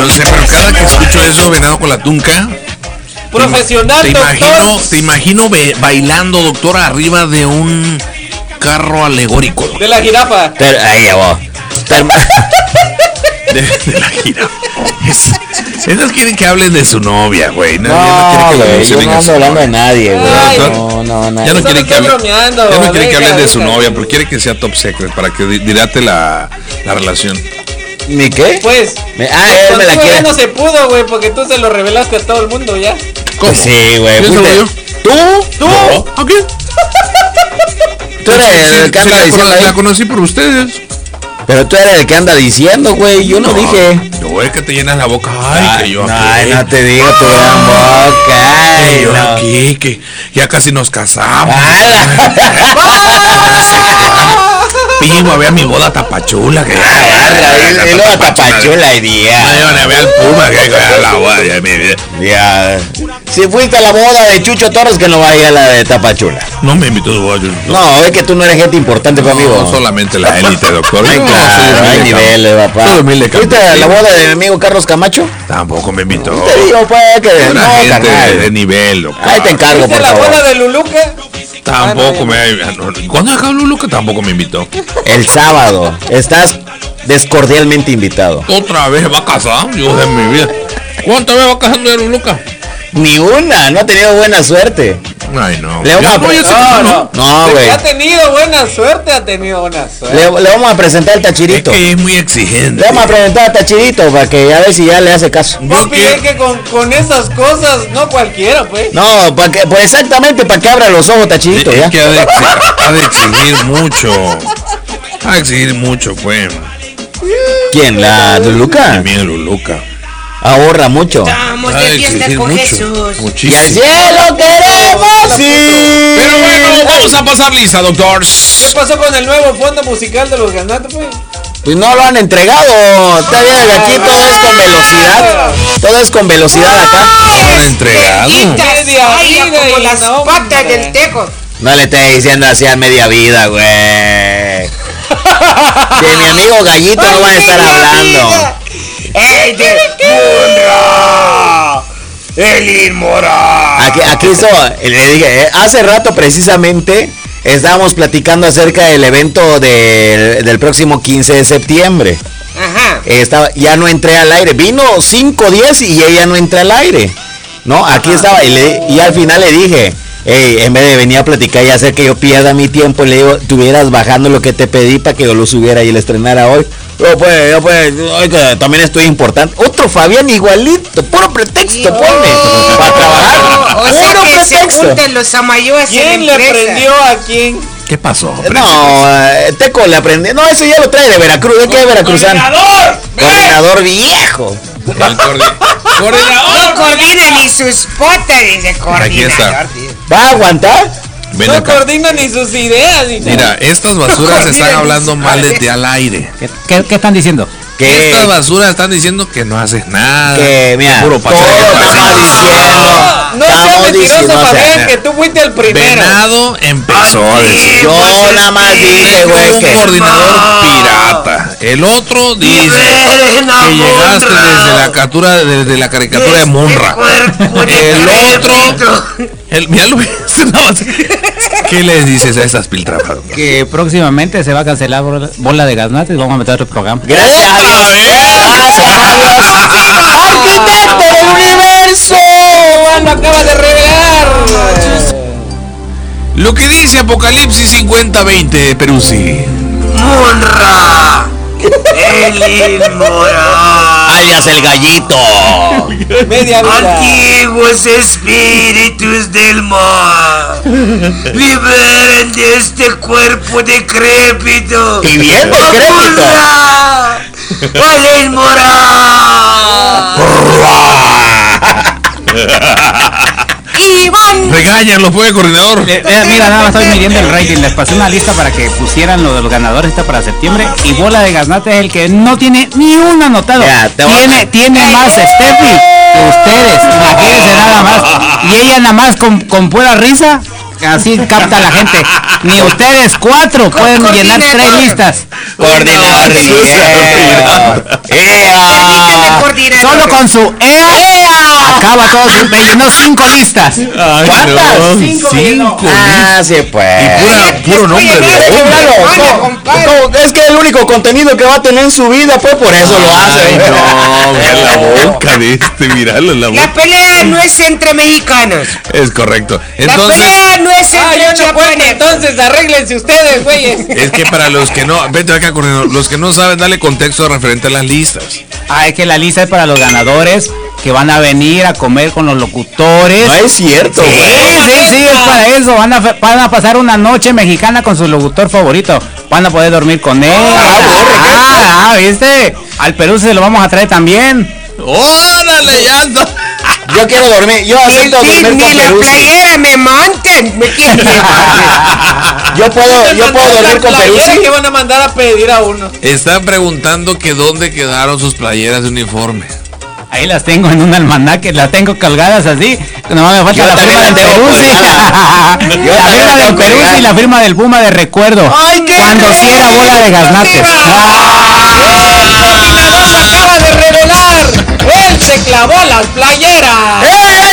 No sé, pero cada que escucho eso, Venado con la Tunca, profesional, te imagino bailando, doctor, arriba de un carro alegórico. De la jirafa. Ahí ya va. De la jirafa. Ellos quieren que hablen de su novia, güey. No, güey, yo no ando hablando de nadie, güey. No. Ya no quieren que hablen de su novia, pero quiere que sea top secret para que dilate la relación. ¿Ni qué? Pues, él me la quiere. Ya no se pudo, güey, porque tú se lo revelaste a todo el mundo ya. ¿Cómo? Sí, güey. ¿Tú? No. ¿A quién? Tú eres el que anda diciendo. La conocí por ustedes. Pero tú eres el que anda diciendo, güey. Yo no dije. Yo es que te llenas la boca. Ay, que yo aquí. Ay, no te digo tu gran boca. Ay, yo aquí, que ya casi nos casamos. Primo, vea mi boda tapachula. Que y luego tapachula y día. No, vea el Puma, que la boda de mi vida. Ya. Si fuiste a la boda de Chucho Torres, que no vaya a la de Tapachula. No me invitó a su boda. No, es que tú no eres gente importante para mí, no, solamente la élite, doctor. Ay, claro, hay niveles, papá. ¿Fuiste a la boda de mi amigo Carlos Camacho? Tampoco me invitó. Te digo, pues, que una gente de nivel, doctor. Ahí te encargo, por favor. ¿Fuiste a la boda de Luluca? Tampoco ¿Cuándo acá Luluca? Tampoco me invitó. El sábado. Estás descordialmente invitado. ¿Otra vez va a casar? Dios de mi vida. ¿Cuántas veces va casando de Luluca? Ni una, no ha tenido buena suerte. Ay, no. Le vamos güey. Ha tenido buena suerte, Le vamos a presentar al Tachirito. Es que es muy exigente. Le vamos a presentar al Tachirito para que a ver si ya le hace caso. Papi, es que con esas cosas, no cualquiera, pues. No, para que, pues exactamente, para que abra los ojos, Tachirito, ya. Es que ha de exigir mucho. Ha de exigir mucho, pues. ¿Quién? ¿La Luluca? También Luluca. Ahorra mucho. Estamos de fiesta con Jesús. Muchísimo. Y al cielo queremos ir. Pero bueno, vamos a pasar lista, doctor. ¿Qué pasó con el nuevo fondo musical de los Ganatos, pues? Pues no lo han entregado. Está bien, aquí todo es con velocidad. Todo es con velocidad acá. No lo han entregado. Como las patas del tejo. No le estés diciendo así a media vida, güey. De mi amigo Gallito no van a estar hablando. ¡Ey, de Munra! ¡El inmoral! Aquí le dije, hace rato precisamente estábamos platicando acerca del evento del próximo 15 de septiembre. Ajá. Ya no entré al aire. Vino 5:10 y ella no entra al aire. No, aquí estaba y al final le dije, hey, en vez de venir a platicar y hacer que yo pierda mi tiempo, le digo, estuvieras bajando lo que te pedí para que yo lo subiera y lo estrenara hoy. Yo pues, oiga, también estoy importante. Otro Fabián igualito, puro pretexto, ponme para trabajar. O sea Puro que pretexto. se juntan los amayoas. ¿Quién le prendió a quién? ¿Qué pasó? No, Teco le aprendí. No, eso ya lo trae de Veracruz. ¿De qué veracruzano? Coordinador viejo. Coordinador. No coordina ni sus potas, dice coordinador. ¿Va a aguantar? No coordina ni sus ideas. Mira, estas basuras están hablando mal desde al aire. ¿Qué están diciendo? Que estas basuras están diciendo que no haces nada. Que mira, puro todo estamos diciendo. No seas mentiroso, Fabián, que tú fuiste el primero. Venado empezó a decir. Yo nada más dije, güey, un coordinador pirata. El otro dice que llegaste desde la caricatura de Munra. El otro, mira lo ¿qué les dices a esas piltrafas? Que próximamente se va a cancelar Bola de Gaznate y vamos a meter otro programa. Gracias a Dios. Arquitecto del universo. Lo acaba de revelar. Lo que dice Apocalipsis 50:20, Peruzzi. Munra. El inmoral. Alias el Gallito. Media vida. Antiguos espíritus del mal, liberen de este cuerpo decrépito. Y bien decrépito. ¡El inmoral! Iván. Regáñalo, pues, coordinador. Mira, nada más estoy midiendo el rating. Les pasé una lista para que pusieran lo de los ganadores esta para septiembre. Y Bola de Gaznate es el que no tiene ni un anotado. Tiene más Steffi que ustedes. Imagínense nada más. Y ella nada más con pura risa. Así capta a la gente. Ni ustedes 4 pueden llenar 3 listas. Coordinador. Solo con su EA acaba todo. Me llenó 5 listas. ¿Cuántas? 5. Sí, pues. Y puro nombre de Es que el único contenido que va a tener en su vida, pues por eso lo hace. No, ve la boca de míralo en la boca. La pelea no es entre mexicanos. Es correcto. La pelea no es entre japoneses. Entonces arréglense ustedes, güeyes. Es que para los que no, vete acá corriendo, los que no saben, dale contexto referente a las listas. Es que la lista es para los ganadores que van a venir a comer con los locutores. No es cierto, Sí, es para eso. Van a pasar una noche mexicana con su locutor favorito. Van a poder dormir con él. ¿Viste? Al Perú se lo vamos a traer también. ¡Órale, ya ando! Yo quiero dormir, yo acepto dormir con Ni la Peruzzi. playera me monten. ¿Me quieren llevar? Yo puedo dormir con Peruzzi. Que van a mandar a pedir a uno. Están preguntando que dónde quedaron sus playeras de uniforme. Ahí las tengo en un almanaque, las tengo colgadas así. Nomás me falta Yo la también firma las del tengo Peruzzi. colgadas. Yo La también firma las del tengo Peruzzi y colgadas. la firma del Puma de recuerdo. ¡Ay, qué Cuando sí era bola de gaznates. Acaba de revelar. Él se clavó las playeras.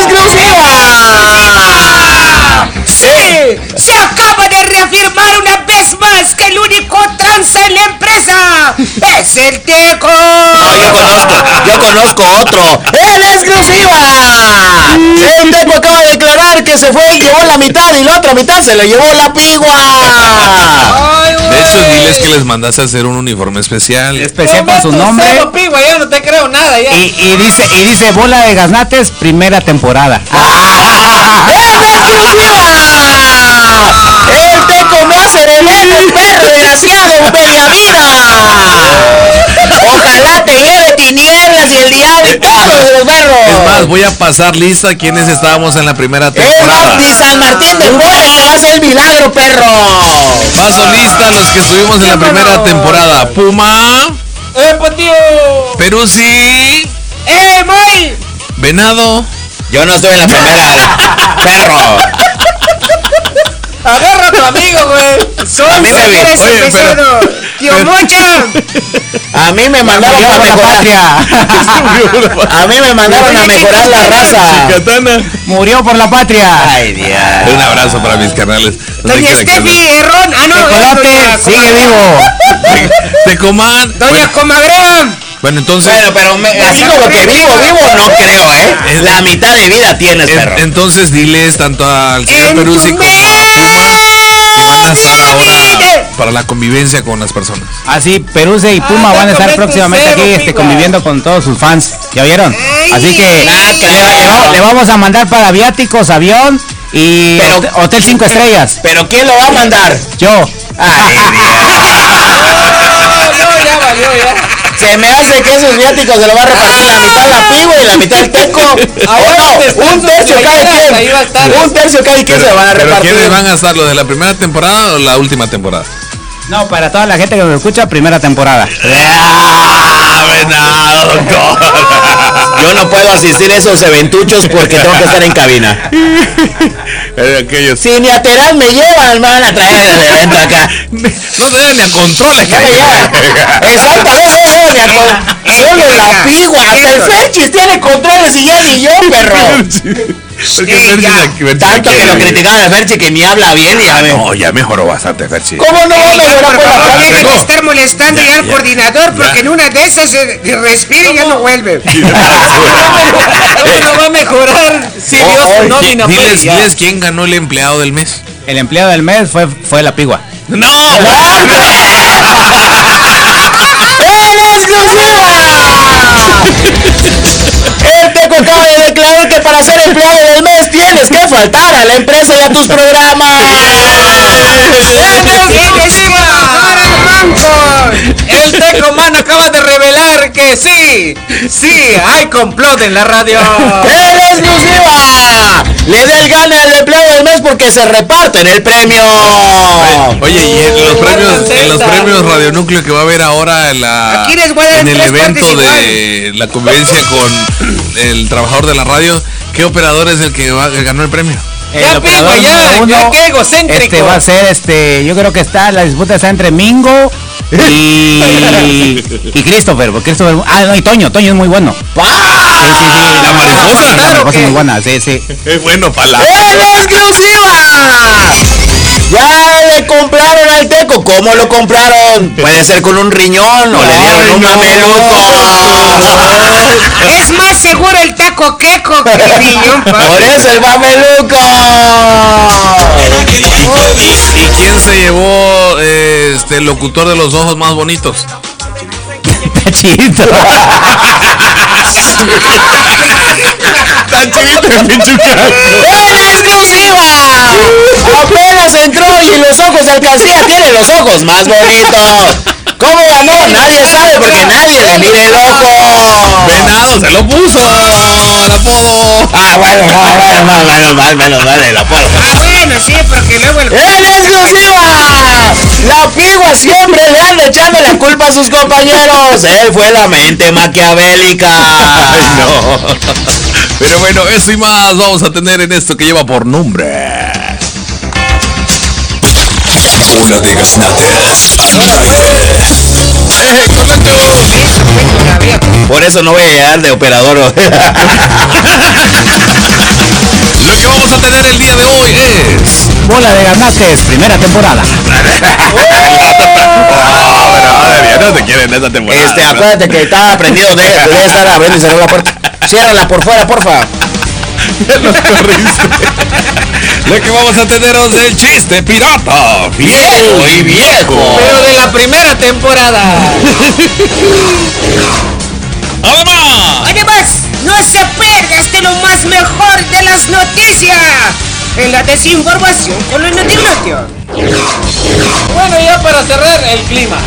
¡Sí! Se acaba de reafirmar una vez más que el único tranza en la empresa es el Teco. Yo conozco otro. ¡En exclusiva! El Teco acaba de declarar que se fue y llevó la mitad y la otra mitad se lo llevó la pigua. De hecho, diles que les mandaste a hacer un uniforme especial. Especial con su nombre. Pigua, ya no te creo nada ya. Y dice bola de gaznates, primera temporada. ¡El Teco me hace de menos, perro desgraciado, media vida! Ojalá te lleve tinieblas y el diablo y todos los perros. Es más, voy a pasar lista quienes estábamos en la primera temporada. Ni San Martín de Porres te va a hacer el milagro, perro. Paso lista los que estuvimos en la primera temporada. Puma, Tío! Peruzzi, Moy! Venado. Yo no estoy en la primera, perro. Agarra a tu amigo, güey. A mí me ¡Eres Oye, el pesado! ¡Tío Mocha! A mí me mandaron a mejorar. A mí me mandaron a mejorar la raza. Katana. Murió por la patria. Ay, Dios. Un abrazo para mis canales. Doña Steffi Herrón. Tecolote sigue vivo. Tecomán. Doña Comagrón. Bueno, entonces. Bueno, pero así como que vivo no creo, ¿eh? La mitad de vida tienes, perro. Entonces diles tanto al señor Peruzzi como a Puma que van a estar ahora para la convivencia con las personas. Así, Peruzzi y Puma van a estar próximamente aquí conviviendo con todos sus fans. ¿Ya vieron? Así que le vamos a mandar para viáticos, avión y hotel 5 estrellas. ¿Pero quién lo va a mandar? Yo. Ay, No, ya valió, ya. se me hace que esos viáticos se lo va a repartir la mitad la Pigua y la mitad el Teco. Un tercio cada quien. Un tercio cada quien se van a ¿Pero repartir. quiénes van a estar, lo de la primera temporada o la última temporada? No, para toda la gente que nos escucha, primera temporada. Venado, doctor. Yo no puedo asistir a esos eventuchos porque tengo que estar en cabina. Aquellos. Si ni a Terán me llevan, me van a traer el evento acá. No te dan ni a controles, No me llevan. Exactamente, no me llevan ni a solo la Pigua. Hasta el Ferchis tiene controles y ya ni yo, perro. Porque Ferchi Tanto que lo criticaban a Ferchi que ni habla bien y ya me... No, ya mejoró bastante, Ferchi. ¿Cómo no va a mejorar por la Dejen de práctica? estar molestando ya al coordinador porque en una de esas respira y ya no vuelve. ¿Cómo no va a mejorar si Dios no ni Diles quién ganó el empleado del mes. El empleado del mes fue la Pigua. ¡No! ¡En exclusiva! El Teco acaba de declarar que para ser empleado del mes tienes que faltar a la empresa y a tus programas. El Tecomán acaba de revelar que sí, hay complot en la radio. ¡En exclusiva! Le da el gana al empleado del mes porque se reparten el premio. Oye, y en los premios Radio Núcleo que va a haber ahora Aquí les voy a dar en el tres evento partes de la convivencia con el trabajador de la radio, ¿qué operador es el que ganó el premio? Ya, Pigua, ya, qué egocéntrico. Va a ser, yo creo que la disputa está entre Mingo y Christopher, porque Christopher, no, y Toño es muy bueno. La mariposa. La mariposa es muy buena, sí. Es bueno para la... ¡En exclusiva! Ya le compraron al Teco. ¿Cómo lo compraron? Puede ser con un riñón o le dieron un mameluco. Es más seguro el taco queco que el riñón, Por eso el mameluco. ¿Y quién se llevó el locutor de los ojos más bonitos? Tachito. Tachito de Pichucaco. ¡En exclusiva! Apenas entró y los ojos de Alcancía tiene los ojos más bonitos. ¿Cómo ganó? Nadie sabe porque nadie le mira el ojo. Venado se lo puso el apodo. Menos mal el apodo. Bueno, sí, porque luego el... ¡En exclusiva! La Pigua siempre le anda echando la culpa a sus compañeros. Él fue la mente maquiavélica. Ay, no. Pero bueno, eso y más vamos a tener en esto que lleva por nombre Bola de Gaznates al aire. Por eso no voy a llegar de operador. Lo que vamos a tener el día de hoy es Bola de Gaznates, primera temporada. ya no te quieren esta temporada. Acuérdate que estaba prendido de estar abriendo y cerrar la puerta. Ciérrala por fuera, porfa. Los corriste. Lo que vamos a tener es el chiste pirata, viejo y viejo. Pero de la primera temporada. Además, no se pierdas de lo más mejor de las noticias en la desinformación con la noticia. Bueno, ya para cerrar el clima.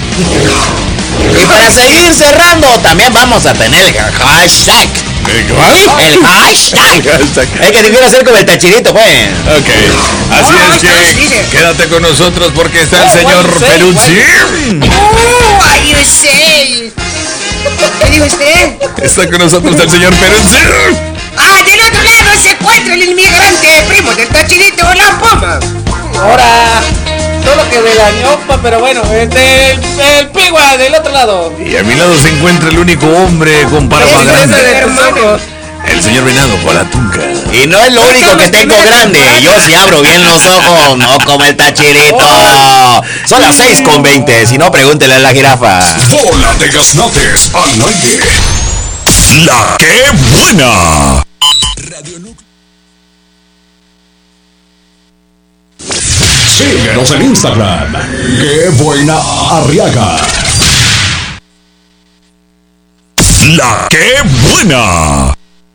Y para seguir cerrando, también vamos a tener el hashtag. El hashtag. Hay que debiera ser como el Tachirito, pues. Ok, así es que quédate con nosotros porque está el señor Peruzzi. Ay, yo sé. ¿Qué dijo usted? Está con nosotros el señor Peruzzi. Ah, del otro lado se encuentra el inmigrante primo del Tachirito, la Poma. Ahora, solo que de la ñopa, pero bueno, el Pigua del otro lado. Y a mi lado se encuentra el único hombre con barba grande. El señor Venado por la tunca. Y no es lo único que tengo grande. Yo sí abro bien los ojos, no como el Tachirito. Son las 6:20. Si no, pregúntele a la jirafa. Bola de Gaznates al aire. La que buena. Síguenos en Instagram. ¡Qué buena Arriaga! La que buena.